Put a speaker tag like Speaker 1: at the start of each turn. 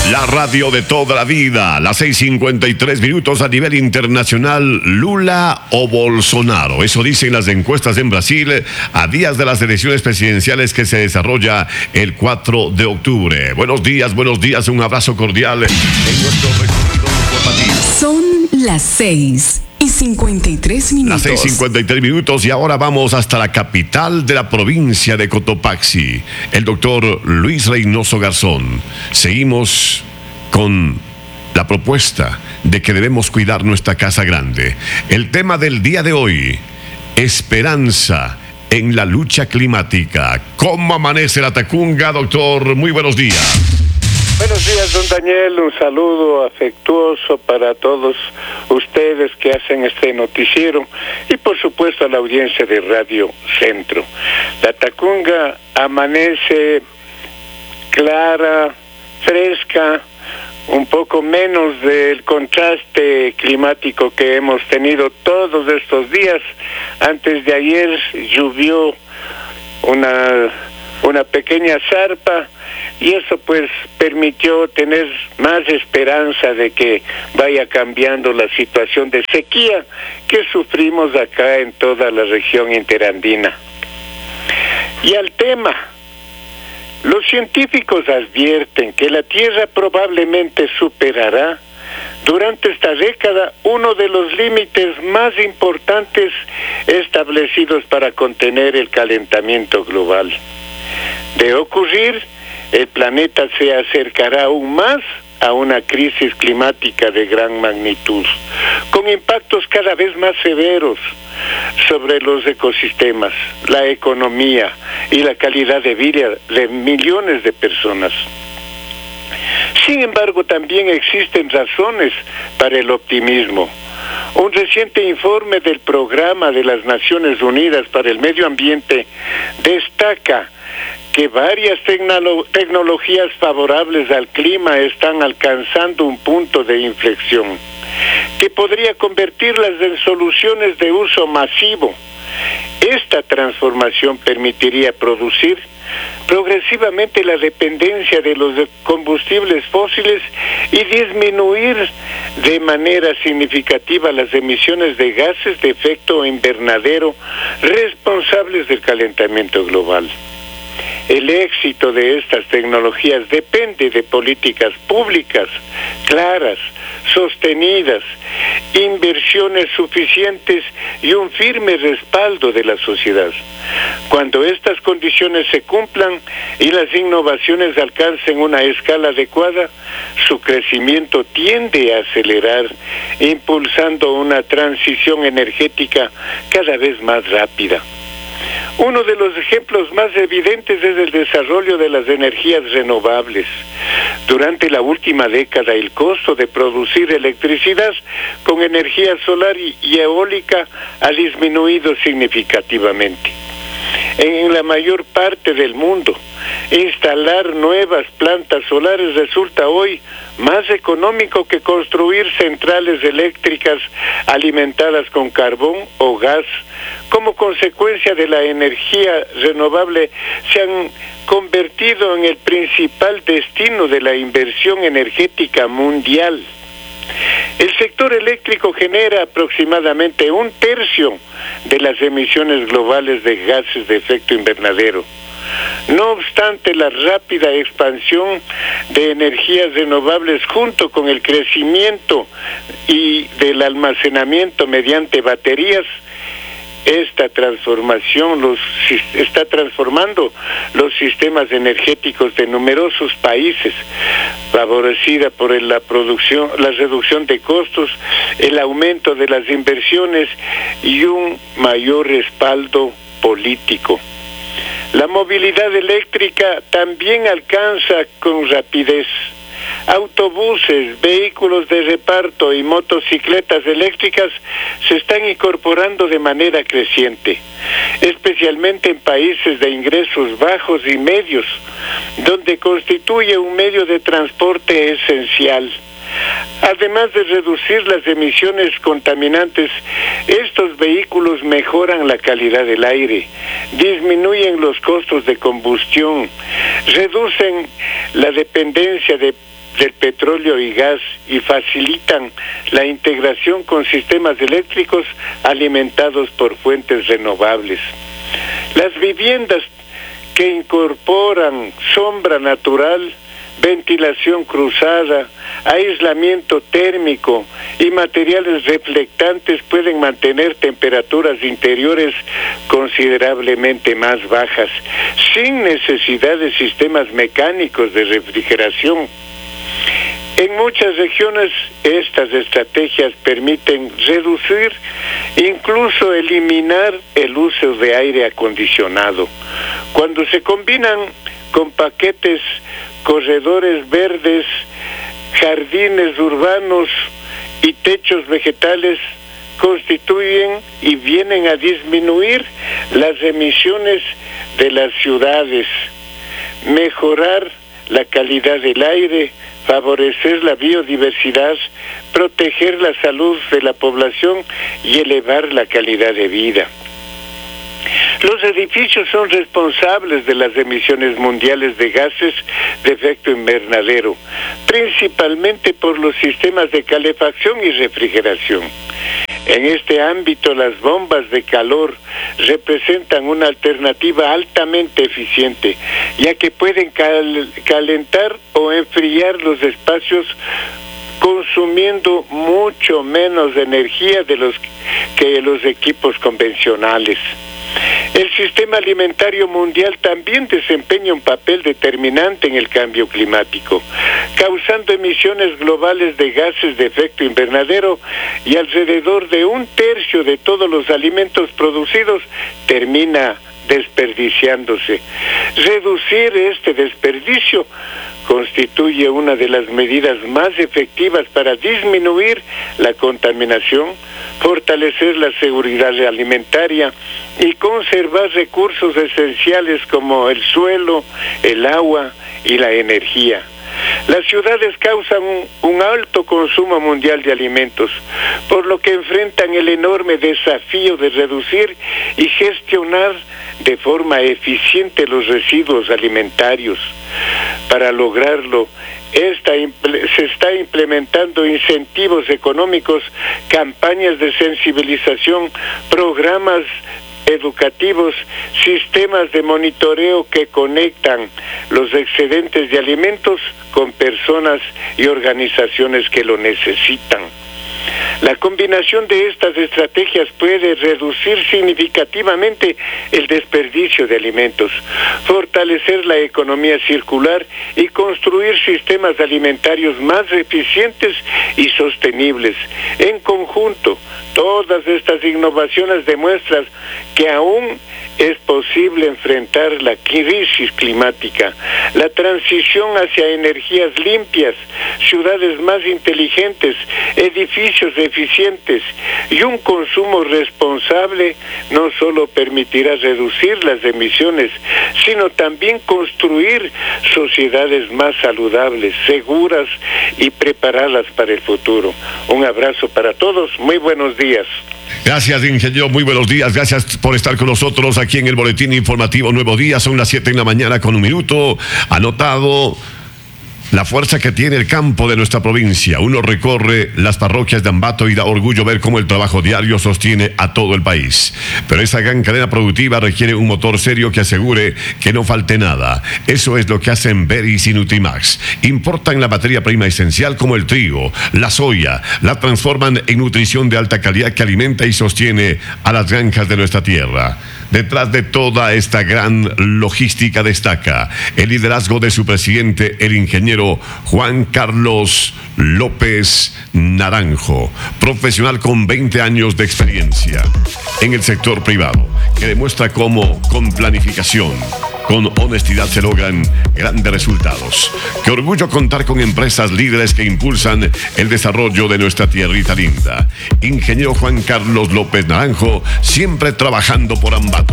Speaker 1: La radio de toda la vida, las 6:53 minutos a nivel internacional. Lula o Bolsonaro, eso dicen las encuestas en Brasil a días de las elecciones presidenciales que se desarrolla el 4 de octubre. Buenos días, un abrazo cordial en nuestro recorrido informativo.
Speaker 2: Son las 6:53 minutos.
Speaker 1: Las 6:53 minutos y ahora vamos hasta la capital de la provincia de Cotopaxi, el doctor Luis Reynoso Garzón. Seguimos con la propuesta de que debemos cuidar nuestra casa grande. El tema del día de hoy, esperanza en la lucha climática. ¿Cómo amanece la Tacunga, doctor? Muy buenos días.
Speaker 3: Buenos días, don Daniel. Un saludo afectuoso para todos ustedes que hacen este noticiero y por supuesto a la audiencia de Radio Centro. La Tacunga amanece clara, fresca, un poco menos del contraste climático que hemos tenido todos estos días. Antes de ayer llovió una pequeña zarpa y eso pues permitió tener más esperanza de que vaya cambiando la situación de sequía que sufrimos acá en toda la región interandina. Y al tema, los científicos advierten que la Tierra probablemente superará durante esta década uno de los límites más importantes establecidos para contener el calentamiento global. De ocurrir, el planeta se acercará aún más a una crisis climática de gran magnitud, con impactos cada vez más severos sobre los ecosistemas, la economía y la calidad de vida de millones de personas. Sin embargo, también existen razones para el optimismo. Un reciente informe del Programa de las Naciones Unidas para el Medio Ambiente destaca que varias tecnologías favorables al clima están alcanzando un punto de inflexión, que podría convertirlas en soluciones de uso masivo. Esta transformación permitiría producir progresivamente la dependencia de los combustibles fósiles y disminuir de manera significativa las emisiones de gases de efecto invernadero responsables del calentamiento global. El éxito de estas tecnologías depende de políticas públicas claras, sostenidas, inversiones suficientes y un firme respaldo de la sociedad. Cuando estas condiciones se cumplan y las innovaciones alcancen una escala adecuada, su crecimiento tiende a acelerar, impulsando una transición energética cada vez más rápida. Uno de los ejemplos más evidentes es el desarrollo de las energías renovables. Durante la última década, el costo de producir electricidad con energía solar y eólica ha disminuido significativamente. En la mayor parte del mundo, instalar nuevas plantas solares resulta hoy más económico que construir centrales eléctricas alimentadas con carbón o gas. Como consecuencia de la energía renovable, se han convertido en el principal destino de la inversión energética mundial. El sector eléctrico genera aproximadamente 1/3 de las emisiones globales de gases de efecto invernadero. No obstante, la rápida expansión de energías renovables junto con el crecimiento y del almacenamiento mediante baterías está transformando los sistemas energéticos de numerosos países, favorecida por la reducción de costos, el aumento de las inversiones y un mayor respaldo político. La movilidad eléctrica también alcanza con rapidez. Autobuses, vehículos de reparto y motocicletas eléctricas se están incorporando de manera creciente, especialmente en países de ingresos bajos y medios, donde constituye un medio de transporte esencial. Además de reducir las emisiones contaminantes, estos vehículos mejoran la calidad del aire, disminuyen los costos de combustión, reducen la dependencia de del petróleo y gas y facilitan la integración con sistemas eléctricos alimentados por fuentes renovables. Las viviendas que incorporan sombra natural, ventilación cruzada, aislamiento térmico y materiales reflectantes pueden mantener temperaturas interiores considerablemente más bajas, sin necesidad de sistemas mecánicos de refrigeración. En muchas regiones estas estrategias permiten reducir, incluso eliminar el uso de aire acondicionado. Cuando se combinan con paquetes, corredores verdes, jardines urbanos y techos vegetales, constituyen y vienen a disminuir las emisiones de las ciudades, mejorar la calidad del aire, favorecer la biodiversidad, proteger la salud de la población y elevar la calidad de vida. Los edificios son responsables de las emisiones mundiales de gases de efecto invernadero, principalmente por los sistemas de calefacción y refrigeración. En este ámbito, las bombas de calor representan una alternativa altamente eficiente, ya que pueden calentar o enfriar los espacios consumiendo mucho menos energía que los equipos convencionales. El sistema alimentario mundial también desempeña un papel determinante en el cambio climático, causando emisiones globales de gases de efecto invernadero, y alrededor de 1/3 de todos los alimentos producidos termina desperdiciándose. Reducir este desperdicio constituye una de las medidas más efectivas para disminuir la contaminación, fortalecer la seguridad alimentaria y conservar recursos esenciales como el suelo, el agua y la energía. Las ciudades causan un alto consumo mundial de alimentos, por lo que enfrentan el enorme desafío de reducir y gestionar de forma eficiente los residuos alimentarios. Para lograrlo, se está implementando incentivos económicos, campañas de sensibilización, programas educativos, sistemas de monitoreo que conectan los excedentes de alimentos con personas y organizaciones que lo necesitan. La combinación de estas estrategias puede reducir significativamente el desperdicio de alimentos, fortalecer la economía circular y construir sistemas alimentarios más eficientes y sostenibles. En conjunto, todas estas innovaciones demuestran que aún es posible enfrentar la crisis climática, la transición hacia energías limpias, ciudades más inteligentes, edificios eficientes y un consumo responsable. No solo permitirá reducir las emisiones, sino también construir sociedades más saludables, seguras y preparadas para el futuro. Un abrazo para todos, muy buenos días.
Speaker 1: Gracias, ingeniero, muy buenos días, gracias por estar con nosotros aquí en el Boletín Informativo Nuevo Día. Son las 7:00 con 1 minuto. Anotado la fuerza que tiene el campo de nuestra provincia. Uno recorre las parroquias de Ambato y da orgullo ver cómo el trabajo diario sostiene a todo el país. Pero esa gran cadena productiva requiere un motor serio que asegure que no falte nada. Eso es lo que hacen Beris y Nutrimax. Importan la materia prima esencial como el trigo, la soya, la transforman en nutrición de alta calidad que alimenta y sostiene a las granjas de nuestra tierra. Detrás de toda esta gran logística destaca el liderazgo de su presidente, el ingeniero Juan Carlos López Naranjo, profesional con 20 años de experiencia en el sector privado, que demuestra cómo con planificación, con honestidad se logran grandes resultados. Qué orgullo contar con empresas líderes que impulsan el desarrollo de nuestra tierrita linda. Ingeniero Juan Carlos López Naranjo, siempre trabajando por Ambato.